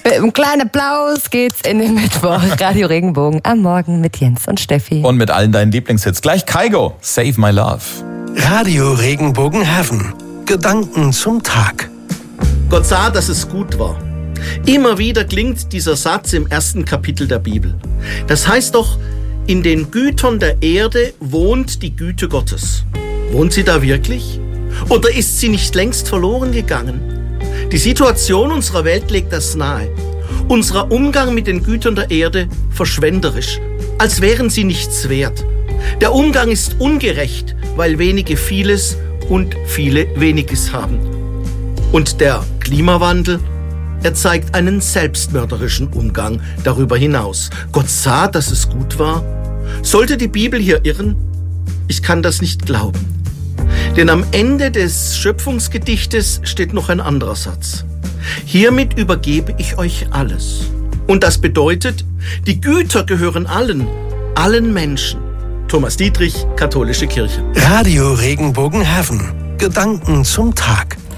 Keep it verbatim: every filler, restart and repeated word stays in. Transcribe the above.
Mit einem kleinen Applaus geht's in den Mittwoch. Radio Regenbogen am Morgen mit Jens und Steffi. Und mit allen deinen Lieblingshits. Gleich Kygo, Save My Love. Radio Regenbogen Heaven. Gedanken zum Tag. Gott sah, dass es gut war. Immer wieder klingt dieser Satz im ersten Kapitel der Bibel. Das heißt doch, in den Gütern der Erde wohnt die Güte Gottes. Wohnt sie da wirklich? Oder ist sie nicht längst verloren gegangen? Die Situation unserer Welt legt das nahe. Unser Umgang mit den Gütern der Erde verschwenderisch, als wären sie nichts wert. Der Umgang ist ungerecht, weil wenige vieles und viele weniges haben. Und der Klimawandel, er zeigt einen selbstmörderischen Umgang darüber hinaus. Gott sah, dass es gut war. Sollte die Bibel hier irren? Ich kann das nicht glauben. Denn am Ende des Schöpfungsgedichtes steht noch ein anderer Satz. Hiermit übergebe ich euch alles. Und das bedeutet, die Güter gehören allen, allen Menschen. Thomas Dietrich, Katholische Kirche. Radio Regenbogen Heaven. Gedanken zum Tag.